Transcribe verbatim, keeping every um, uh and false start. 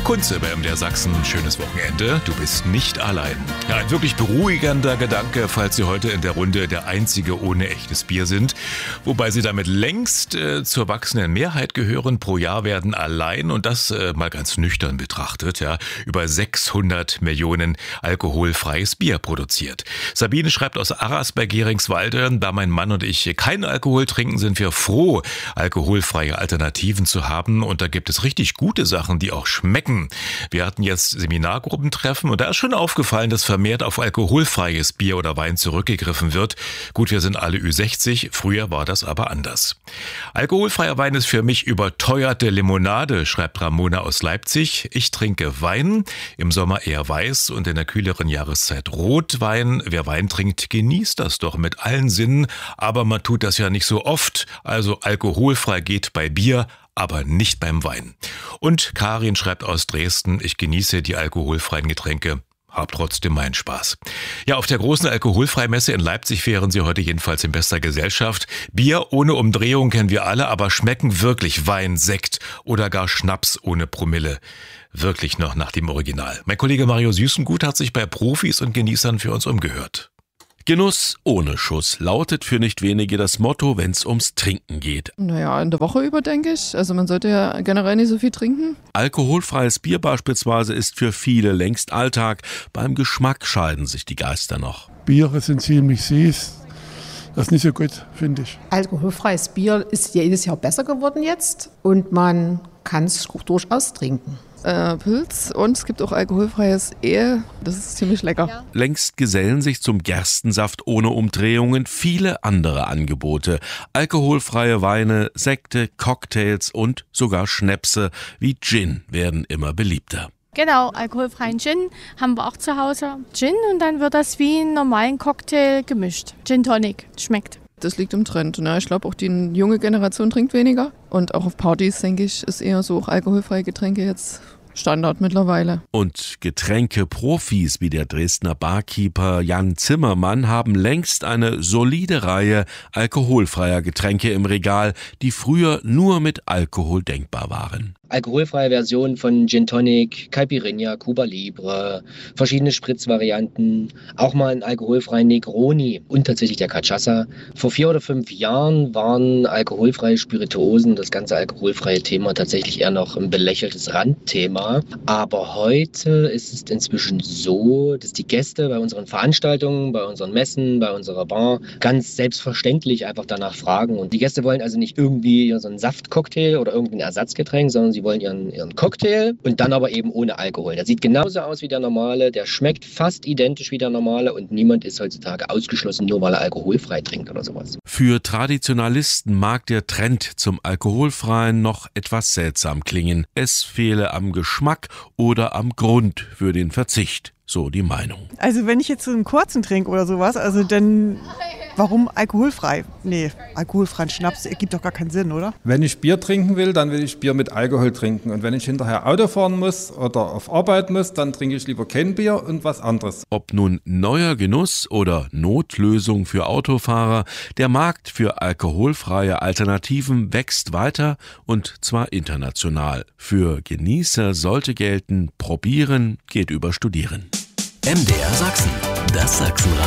Kunze bei M D R Sachsen. Schönes Wochenende. Du bist nicht allein. Ja, ein wirklich beruhigender Gedanke, falls Sie heute in der Runde der Einzige ohne echtes Bier sind. Wobei Sie damit längst äh, zur wachsenden Mehrheit gehören. Pro Jahr werden allein, und das äh, mal ganz nüchtern betrachtet, ja, über sechshundert Millionen alkoholfreies Bier produziert. Sabine schreibt aus Arras bei Geringswalde: Da mein Mann und ich keinen Alkohol trinken, sind wir froh, alkoholfreie Alternativen zu haben. Und da gibt es richtig gute Sachen, die auch schmecken. Wir hatten jetzt Seminargruppentreffen und da ist schon aufgefallen, dass vermehrt auf alkoholfreies Bier oder Wein zurückgegriffen wird. Gut, wir sind alle Ü sechzig, früher war das aber anders. Alkoholfreier Wein ist für mich überteuerte Limonade, schreibt Ramona aus Leipzig. Ich trinke Wein, im Sommer eher weiß und in der kühleren Jahreszeit Rotwein. Wer Wein trinkt, genießt das doch mit allen Sinnen, aber man tut das ja nicht so oft. Also alkoholfrei geht bei Bier, aber nicht beim Wein. Und Karin schreibt aus Dresden: Ich genieße die alkoholfreien Getränke, hab trotzdem meinen Spaß. Ja, auf der großen Alkoholfreimesse in Leipzig wären Sie heute jedenfalls in bester Gesellschaft. Bier ohne Umdrehung kennen wir alle, aber schmecken wirklich Wein, Sekt oder gar Schnaps ohne Promille wirklich noch nach dem Original? Mein Kollege Mario Süßengut hat sich bei Profis und Genießern für uns umgehört. Genuss ohne Schuss lautet für nicht wenige das Motto, wenn es ums Trinken geht. Naja, in der Woche über, denke ich. Also man sollte ja generell nicht so viel trinken. Alkoholfreies Bier beispielsweise ist für viele längst Alltag. Beim Geschmack scheiden sich die Geister noch. Biere sind ziemlich süß. Das ist nicht so gut, finde ich. Alkoholfreies Bier ist jedes Jahr besser geworden jetzt und man kann es durchaus trinken. Äh, Pilz, und es gibt auch alkoholfreies Ehe. Das ist ziemlich lecker. Ja. Längst gesellen sich zum Gerstensaft ohne Umdrehungen viele andere Angebote. Alkoholfreie Weine, Sekte, Cocktails und sogar Schnäpse wie Gin werden immer beliebter. Genau, alkoholfreien Gin haben wir auch zu Hause. Gin, und dann wird das wie einen normalen Cocktail gemischt. Gin Tonic, schmeckt. Das liegt im Trend. Ne? Ich glaube, auch die junge Generation trinkt weniger. Und auch auf Partys, denke ich, ist eher so auch alkoholfreie Getränke jetzt Standard mittlerweile. Und Getränkeprofis wie der Dresdner Barkeeper Jan Zimmermann haben längst eine solide Reihe alkoholfreier Getränke im Regal, die früher nur mit Alkohol denkbar waren. Alkoholfreie Versionen von Gin Tonic, Caipirinha, Cuba Libre, verschiedene Spritzvarianten, auch mal einen alkoholfreien Negroni und tatsächlich der Cachaça. Vor vier oder fünf Jahren waren alkoholfreie Spirituosen, das ganze alkoholfreie Thema, tatsächlich eher noch ein belächeltes Randthema. Aber heute ist es inzwischen so, dass die Gäste bei unseren Veranstaltungen, bei unseren Messen, bei unserer Bar ganz selbstverständlich einfach danach fragen. Und die Gäste wollen also nicht irgendwie so einen Saftcocktail oder irgendein Ersatzgetränk, sondern sie wollen ihren, ihren Cocktail und dann aber eben ohne Alkohol. Der sieht genauso aus wie der normale, der schmeckt fast identisch wie der normale und niemand ist heutzutage ausgeschlossen, nur weil er alkoholfrei trinkt oder sowas. Für Traditionalisten mag der Trend zum Alkoholfreien noch etwas seltsam klingen. Es fehle am Geschmack oder am Grund für den Verzicht, so die Meinung. Also wenn ich jetzt so einen kurzen trinke oder sowas, also dann warum alkoholfrei? Nee, alkoholfreien Schnaps ergibt doch gar keinen Sinn, oder? Wenn ich Bier trinken will, dann will ich Bier mit Alkohol trinken. Und wenn ich hinterher Auto fahren muss oder auf Arbeit muss, dann trinke ich lieber kein Bier und was anderes. Ob nun neuer Genuss oder Notlösung für Autofahrer, der Markt für alkoholfreie Alternativen wächst weiter und zwar international. Für Genießer sollte gelten: Probieren geht über Studieren. M D R Sachsen, das Sachsenradio.